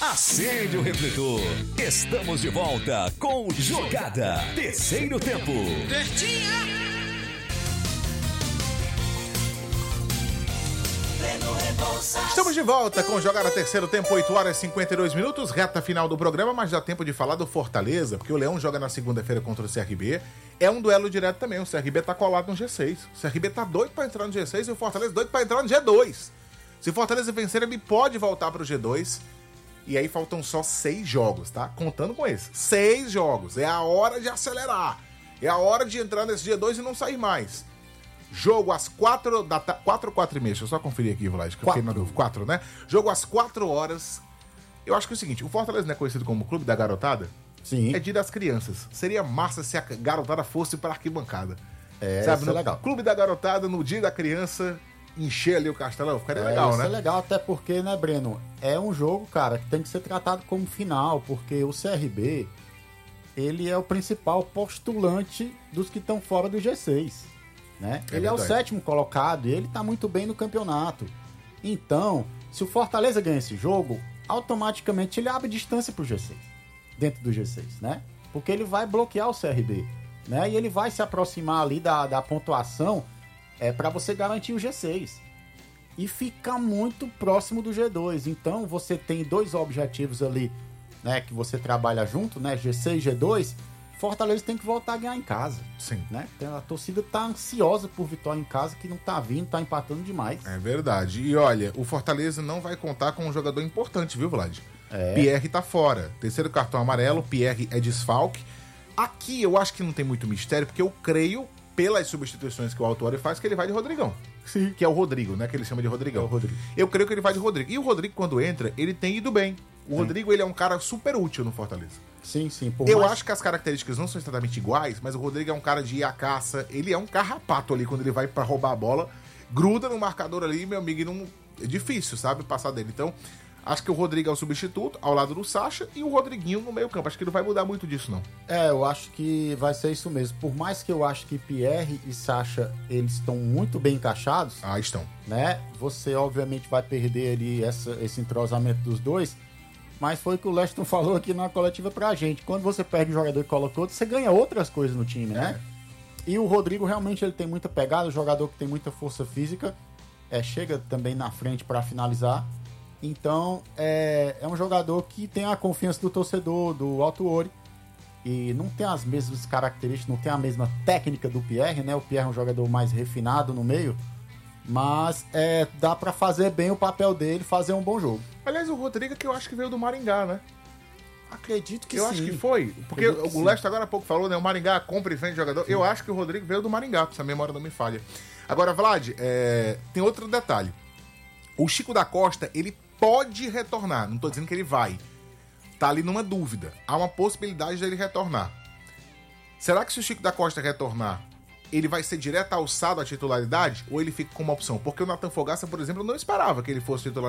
Acende o refletor. Estamos de volta com Jogada Terceiro Tempo. Estamos de volta com Jogada Terceiro Tempo, 8 horas e 52 minutos, reta final do programa, mas dá tempo de falar do Fortaleza, porque o Leão joga na segunda-feira contra o CRB. É um duelo direto também, o CRB tá colado no G6. O CRB tá doido pra entrar no G6 e o Fortaleza doido pra entrar no G2. Se o Fortaleza vencer, ele pode voltar pro G2. E aí faltam só 6 jogos, tá? Contando com esse. 6 jogos. É a hora de acelerar. É a hora de entrar nesse G2 e não sair mais. Jogo às 4 da tarde. 4 ou 4h30? Deixa eu só conferir aqui, Vlad, que eu fiquei na dúvida. 4, né? Jogo às 4 horas. Eu acho que é o seguinte: o Fortaleza não é conhecido como Clube da Garotada? Sim. É dia das crianças. Seria massa se a garotada fosse pra arquibancada. Sabe, no legal. Clube da Garotada, no dia da criança, encher ali o Castelão. Ficaria legal, né? Isso é legal, até porque, né, Breno? É um jogo, cara, que tem que ser tratado como final, porque o CRB, ele é o principal postulante dos que estão fora do G6. Né? Ele é o 7º colocado e ele tá muito bem no campeonato. Então, se o Fortaleza ganha esse jogo, automaticamente ele abre distância pro G6, dentro do G6, né? Porque ele vai bloquear o CRB, né? E ele vai se aproximar ali da pontuação para você garantir o G6 e ficar muito próximo do G2. Então, você tem 2 objetivos ali, né? Que você trabalha junto, né? G6 e G2. Fortaleza tem que voltar a ganhar em casa. Sim. Né? A torcida tá ansiosa por vitória em casa, que não tá vindo, tá empatando demais. É verdade. E olha, o Fortaleza não vai contar com um jogador importante, viu, Vlad? Pierre tá fora. Terceiro cartão amarelo, Pierre é desfalque. Aqui eu acho que não tem muito mistério, porque eu creio, pelas substituições que o Autuori faz, que ele vai de Rodrigão. Sim. Que é o Rodrigo, né? Que ele chama de Rodrigão. É o Rodrigo. Eu creio que ele vai de Rodrigo. E o Rodrigo, quando entra, ele tem ido bem. O Rodrigo, ele é um cara super útil no Fortaleza. Sim. Eu acho que as características não são exatamente iguais, mas o Rodrigo é um cara de ir à caça. Ele é um carrapato ali quando ele vai pra roubar a bola. Gruda no marcador ali, meu amigo, e não... é difícil, sabe, passar dele. Então, acho que o Rodrigo é o substituto, ao lado do Sacha, e o Rodriguinho no meio campo. Acho que não vai mudar muito disso, não. Eu acho que vai ser isso mesmo. Por mais que eu acho que Pierre e Sacha, eles estão muito bem encaixados. Estão. Né? Você, obviamente, vai perder ali esse entrosamento dos dois. Mas foi o que o Leston falou aqui na coletiva pra gente. Quando você perde um jogador e coloca outro, você ganha outras coisas no time, né? E o Rodrigo realmente ele tem muita pegada, um jogador que tem muita força física. Chega também na frente pra finalizar. Então, é um jogador que tem a confiança do torcedor, do Autuori. E não tem as mesmas características, não tem a mesma técnica do Pierre, né? O Pierre é um jogador mais refinado no meio. Mas dá pra fazer bem o papel dele, fazer um bom jogo. Aliás, o Rodrigo que eu acho que veio do Maringá, né? Acredito que sim. Eu acho que foi. Porque o Leste agora há pouco falou, né? O Maringá compra e vende jogador. Sim. Eu acho que o Rodrigo veio do Maringá, se a memória não me falha. Agora, Vlad, tem outro detalhe. O Chico da Costa, ele pode retornar. Não tô dizendo que ele vai. Tá ali numa dúvida. Há uma possibilidade dele retornar. Será que se o Chico da Costa retornar, ele vai ser direto alçado à titularidade ou ele fica com uma opção? Porque o Nathan Fogaça, por exemplo, eu não esperava que ele fosse titular